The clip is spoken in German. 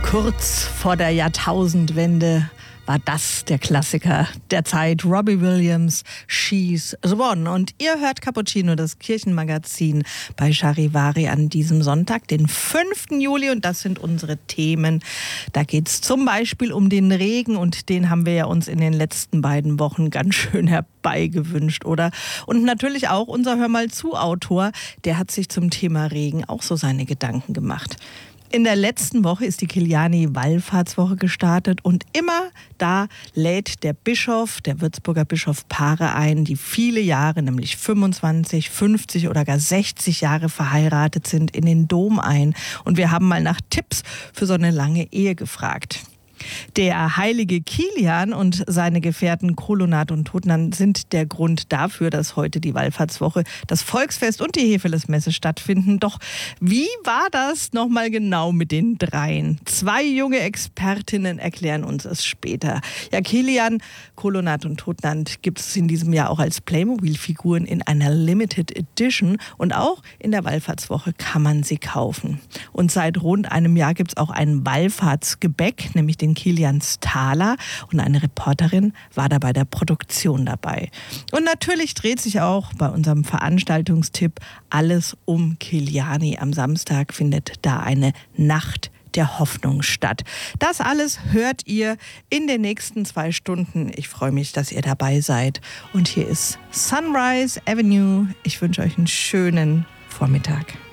Kurz vor der Jahrtausendwende war das der Klassiker der Zeit. Robbie Williams, She's the One. Und ihr hört Cappuccino, das Kirchenmagazin bei Charivari an diesem Sonntag, den 5. Juli. Und das sind unsere Themen. Da geht es zum Beispiel um den Regen. Und den haben wir ja uns in den letzten beiden Wochen ganz schön herbeigewünscht, oder? Und natürlich auch unser Hör mal zu Autor, der hat sich zum Thema Regen auch so seine Gedanken gemacht. In der letzten Woche ist die Kiliani-Wallfahrtswoche gestartet und immer da lädt der Bischof, der Würzburger Bischof, Paare ein, die viele Jahre, nämlich 25, 50 oder gar 60 Jahre verheiratet sind, in den Dom ein. Und wir haben mal nach Tipps für so eine lange Ehe gefragt. Der heilige Kilian und seine Gefährten Kolonat und Totnan sind der Grund dafür, dass heute die Wallfahrtswoche, das Volksfest und die Hefelesmesse stattfinden. Doch wie war das nochmal genau mit den dreien? 2 junge Expertinnen erklären uns es später. Ja, Kilian, Kolonat und Totnan gibt es in diesem Jahr auch als Playmobil-Figuren in einer Limited Edition und auch in der Wallfahrtswoche kann man sie kaufen. Und seit rund einem Jahr gibt es auch ein Wallfahrtsgebäck, nämlich den Kilians Thaler, und eine Reporterin war da bei der Produktion dabei. Und natürlich dreht sich auch bei unserem Veranstaltungstipp alles um Kiliani. Am Samstag findet da eine Nacht der Hoffnung statt. Das alles hört ihr in den nächsten 2 Stunden. Ich freue mich, dass ihr dabei seid. Und hier ist Sunrise Avenue. Ich wünsche euch einen schönen Vormittag.